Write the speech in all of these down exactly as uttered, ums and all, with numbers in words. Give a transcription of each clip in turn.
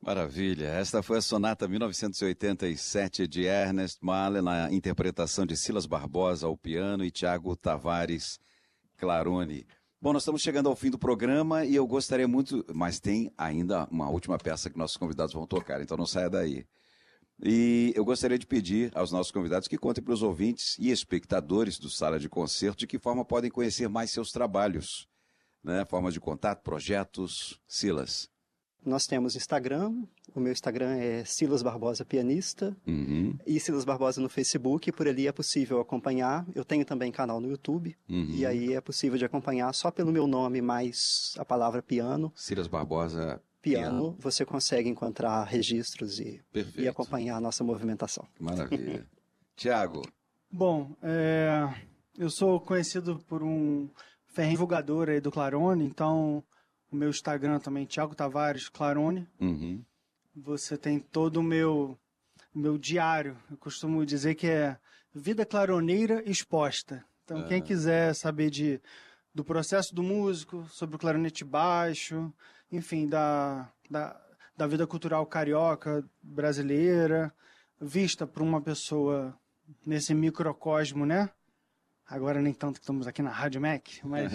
Maravilha. Esta foi a Sonata mil novecentos e oitenta e sete de Ernest Mahler, na interpretação de Silas Barbosa ao piano e Tiago Tavares Clarone. Bom, nós estamos chegando ao fim do programa e eu gostaria muito, mas tem ainda uma última peça que nossos convidados vão tocar, então não saia daí. E eu gostaria de pedir aos nossos convidados que contem para os ouvintes e espectadores do Sala de Concerto de que forma podem conhecer mais seus trabalhos, né? Formas de contato, projetos. Silas. Nós temos Instagram, o meu Instagram é Silas Barbosa Pianista, Uhum. e Silas Barbosa no Facebook, por ali é possível acompanhar. Eu tenho também canal no YouTube, Uhum. e aí é possível de acompanhar só pelo meu nome mais a palavra piano. Silas Barbosa Piano, Piano. você consegue encontrar registros e, e acompanhar a nossa movimentação. Maravilha. Tiago. Bom, é, eu sou conhecido por um ferrenho divulgador aí do Clarone, então o meu Instagram também, Tiago Tavares Clarone. Uhum. Você tem todo o meu, meu diário. Eu costumo dizer que é vida claroneira exposta. Então, Ah. quem quiser saber de, do processo do músico, sobre o clarinete baixo, enfim, da, da, da vida cultural carioca brasileira, vista por uma pessoa nesse microcosmo, né? Agora nem tanto que estamos aqui na Rádio Mac, mas...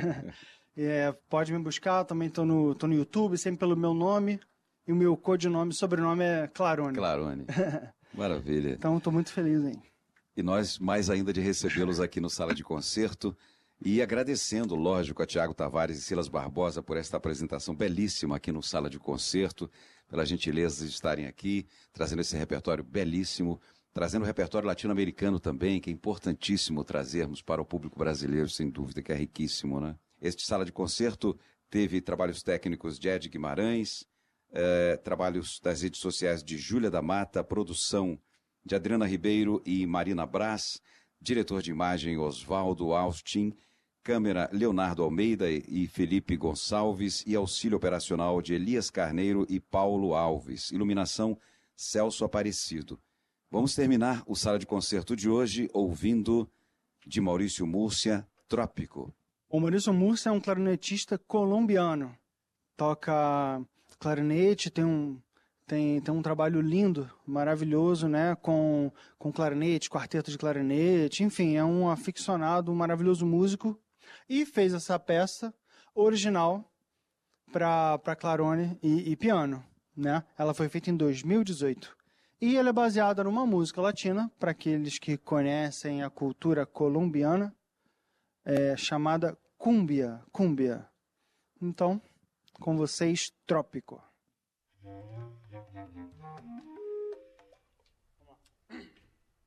É, pode me buscar, também estou no, tô no YouTube, sempre pelo meu nome, e o meu codinome, sobrenome é Clarone. Clarone. Maravilha. Então estou muito feliz, hein? E nós mais ainda de recebê-los aqui no Sala de Concerto e agradecendo, lógico, a Tiago Tavares e Silas Barbosa por esta apresentação belíssima aqui no Sala de Concerto, pela gentileza de estarem aqui, trazendo esse repertório belíssimo, trazendo o repertório latino-americano também, que é importantíssimo trazermos para o público brasileiro, sem dúvida, que é riquíssimo, né? Este Sala de Concerto teve trabalhos técnicos de Ed Guimarães, eh, trabalhos das redes sociais de Júlia da Mata, produção de Adriana Ribeiro e Marina Brás, diretor de imagem Oswaldo Austin, câmera Leonardo Almeida e Felipe Gonçalves e auxílio operacional de Elias Carneiro e Paulo Alves, iluminação Celso Aparecido. Vamos terminar o Sala de Concerto de hoje ouvindo de Maurício Múrcia, Trópico. O Maurício Múrcia é um clarinetista colombiano. Toca clarinete, tem um, tem, tem um trabalho lindo, maravilhoso, né? Com, com clarinete, quarteto de clarinete, enfim, é um aficionado, um maravilhoso músico. E fez essa peça original para Clarone e, e piano, né? Ela foi feita em dois mil e dezoito. E ela é baseada numa música latina, para aqueles que conhecem a cultura colombiana, é, chamada Cúmbia, Cúmbia. Então, com vocês, Trópico.